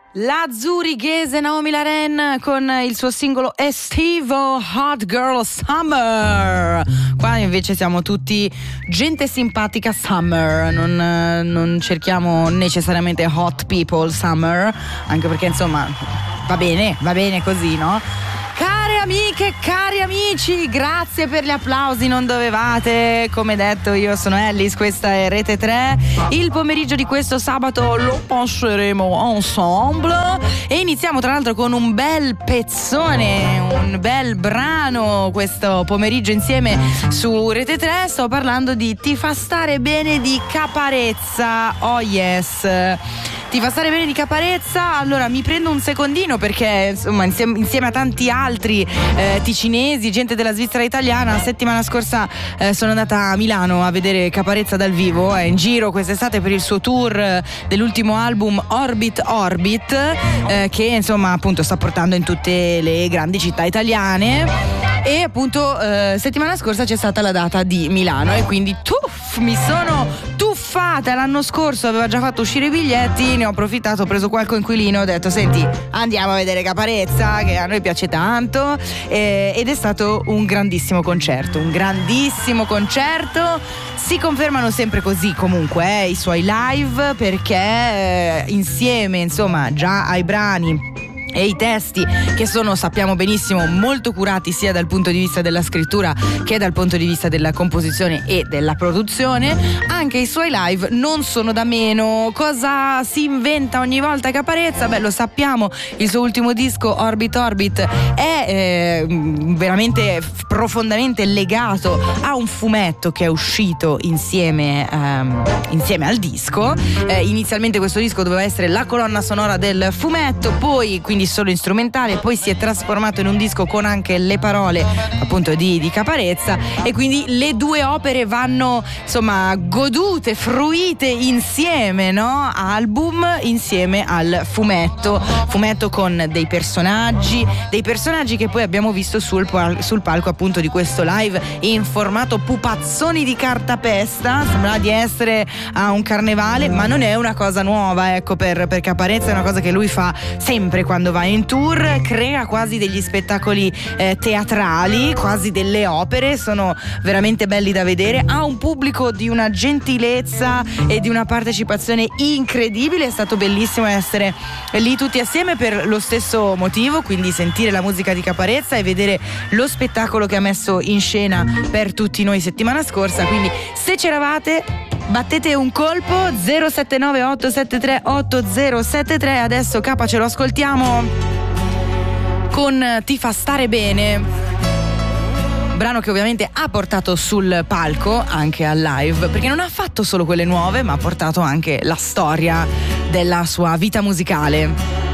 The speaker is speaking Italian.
La zurighese Naomi Laren con il suo singolo estivo Hot Girl Summer. Qua invece siamo tutti gente simpatica summer, non cerchiamo necessariamente hot people summer, anche perché insomma va bene così, no? Care amiche, cari amici, grazie per gli applausi, non dovevate. Come detto, io sono Ellis, questa è Rete 3. Il pomeriggio di questo sabato lo passeremo ensemble e iniziamo tra l'altro con un bel pezzone, un bel brano questo pomeriggio insieme su Rete 3. Sto parlando di Ti fa stare bene di Caparezza. Oh yes, Ti fa stare bene di Caparezza. Allora mi prendo un secondino perché insomma insieme a tanti altri ticinesi, gente della Svizzera italiana, settimana scorsa sono andata a Milano a vedere Caparezza dal vivo, è in giro quest'estate per il suo tour dell'ultimo album Orbit, che insomma appunto sta portando in tutte le grandi città italiane. E appunto settimana scorsa c'è stata la data di Milano e quindi mi sono tuffata. L'anno scorso aveva già fatto uscire i biglietti, ne ho approfittato, ho preso qualche inquilino, ho detto senti andiamo a vedere Caparezza che a noi piace tanto, ed è stato un grandissimo concerto. Si confermano sempre così comunque i suoi live, perché insieme insomma già ai brani e i testi che sono, sappiamo benissimo, molto curati sia dal punto di vista della scrittura che dal punto di vista della composizione e della produzione, anche i suoi live non sono da meno. Cosa si inventa ogni volta Caparezza? Beh, lo sappiamo, il suo ultimo disco Orbit è veramente profondamente legato a un fumetto che è uscito insieme al disco. Inizialmente questo disco doveva essere la colonna sonora del fumetto, poi quindi solo strumentale, poi si è trasformato in un disco con anche le parole appunto di Caparezza, e quindi le due opere vanno insomma godute, fruite insieme, no? Album insieme al fumetto con dei personaggi che poi abbiamo visto sul palco appunto di questo live in formato pupazzoni di cartapesta. Sembra di essere a un carnevale, ma non è una cosa nuova, ecco, per Caparezza è una cosa che lui fa sempre quando va in tour, crea quasi degli spettacoli teatrali, quasi delle opere, sono veramente belli da vedere, ha un pubblico di una gentilezza e di una partecipazione incredibile. È stato bellissimo essere lì tutti assieme per lo stesso motivo, quindi sentire la musica di Caparezza e vedere lo spettacolo che ha messo in scena per tutti noi settimana scorsa. Quindi se c'eravate, battete un colpo. 079 873 8073. Adesso Capa ce lo ascoltiamo con Ti fa stare bene, brano che ovviamente ha portato sul palco anche al live, perché non ha fatto solo quelle nuove ma ha portato anche la storia della sua vita musicale.